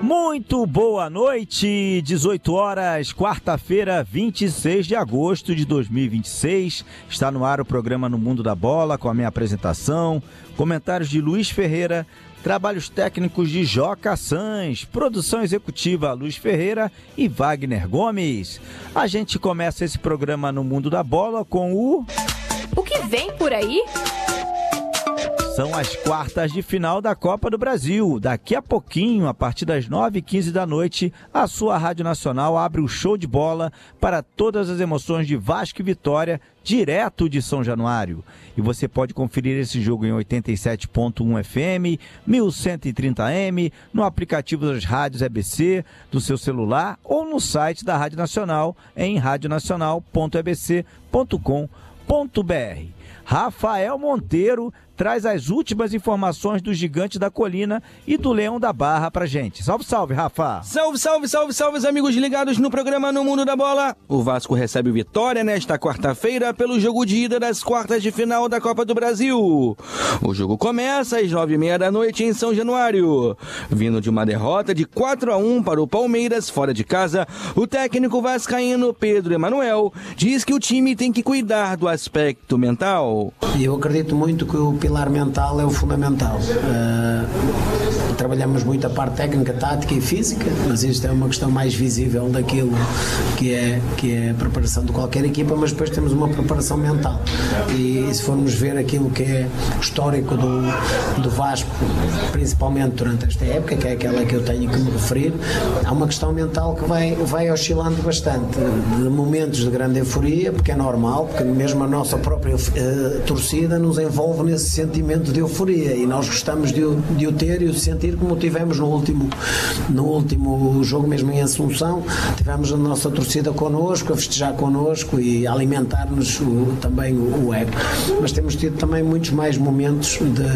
Muito boa noite, 18 horas, quarta-feira, 26 de agosto de 2026. Está no ar o programa No Mundo da Bola, com a minha apresentação, comentários de Luiz Ferreira, trabalhos técnicos de Joca Sans, produção executiva Luiz Ferreira e Wagner Gomes. A gente começa esse programa No Mundo da Bola com O que vem por aí? São as quartas de final da Copa do Brasil. Daqui a pouquinho, a partir das 9h15 da noite, a sua Rádio Nacional abre o show de bola para todas as emoções de Vasco e Vitória, direto de São Januário. E você pode conferir esse jogo em 87.1 FM, 1130M, no aplicativo das rádios EBC, do seu celular ou no site da Rádio Nacional em radionacional.ebc.com.br. Rafael Monteiro traz as últimas informações do Gigante da Colina e do Leão da Barra pra gente. Salve, salve, Rafa! Salve, salve, salve, salve, os amigos ligados no programa No Mundo da Bola. O Vasco recebe o Vitória nesta quarta-feira pelo jogo de ida das quartas de final da Copa do Brasil. O jogo começa às 9h30 da noite em São Januário. Vindo de uma derrota de 4-1 para o Palmeiras fora de casa, o técnico vascaíno Pedro Emanuel diz que o time tem que cuidar do aspecto mental. Eu acredito muito que o pilar mental é o fundamental. Trabalhamos muito a parte técnica, tática e física, mas isto é uma questão mais visível daquilo que é a preparação de qualquer equipa, mas depois temos uma preparação mental. E se formos ver aquilo que é o histórico do Vasco, principalmente durante esta época, que é aquela que eu tenho que me referir, há uma questão mental que vai oscilando bastante, de momentos de grande euforia, porque é normal, porque mesmo a nossa própria torcida nos envolve nesse sentimento de euforia e nós gostamos de o ter e o sentir, como tivemos no último jogo, mesmo em Assunção. Tivemos a nossa torcida connosco, a festejar connosco e a alimentar-nos também o ego, mas temos tido também muitos mais momentos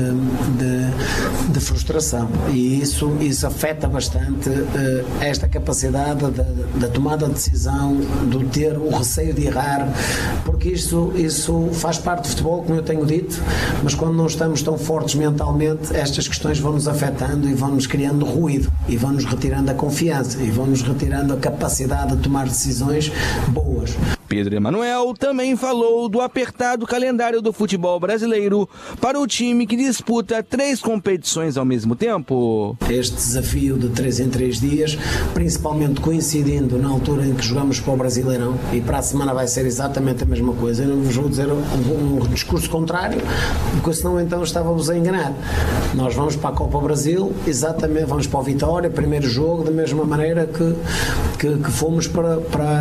de frustração e isso afeta bastante esta capacidade da tomada de decisão, de ter o receio de errar, porque isso faz parte do futebol, como eu tenho dito, mas quando não estamos tão fortes mentalmente, estas questões vão-nos afetando e vão-nos criando ruído e vão-nos retirando a confiança e vão-nos retirando a capacidade de tomar decisões boas. Pedro Emanuel também falou do apertado calendário do futebol brasileiro para o time que disputa 3 competições ao mesmo tempo. Este desafio de 3 em 3 dias, principalmente coincidindo na altura em que jogamos para o Brasileirão, e para a semana vai ser exatamente a mesma coisa. Eu não vos vou dizer um discurso contrário, porque senão então estávamos a enganar. Nós vamos para a Copa Brasil, exatamente, vamos para o Vitória, primeiro jogo, da mesma maneira que fomos para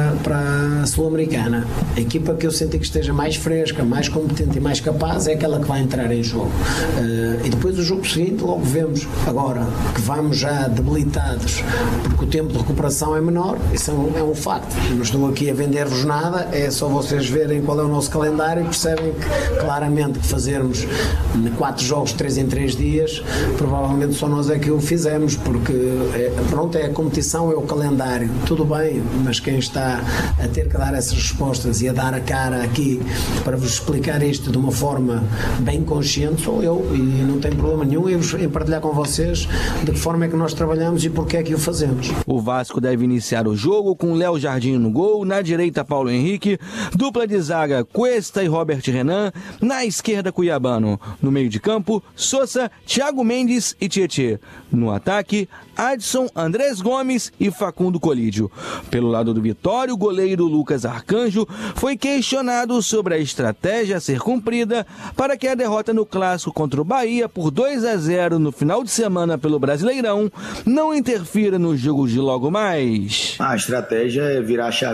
a Sul-Americana. A equipa que eu senti que esteja mais fresca, mais competente e mais capaz é aquela que vai entrar em jogo. E depois o jogo seguinte logo vemos. Agora que vamos já debilitados porque o tempo de recuperação é menor, isso é um facto. Eu não estou aqui a vender-vos nada, é só vocês verem qual é o nosso calendário e percebem que claramente que fazermos 4 jogos 3 em 3 dias, provavelmente só nós é que o fizemos, porque é a competição, é o calendário, tudo bem, mas quem está a ter que dar essas respostas e a dar a cara aqui para vos explicar isto de uma forma bem consciente sou eu, e não tem problema nenhum em partilhar com vocês de que forma é que nós trabalhamos e porque é que o fazemos. O Vasco deve iniciar o jogo com Léo Jardim no gol, na direita Paulo Henrique, dupla de zaga Cuesta e Robert Renan, na esquerda Cuiabano, no meio de campo Sousa, Thiago Mendes e Tietê, no ataque Adson, Andrés Gomes e Facundo Colídio. Pelo lado do Vitória, o goleiro Lucas Arcanjo foi questionado sobre a estratégia a ser cumprida para que a derrota no clássico contra o Bahia por 2-0 no final de semana pelo Brasileirão não interfira nos jogos de logo mais. A estratégia é virar a chave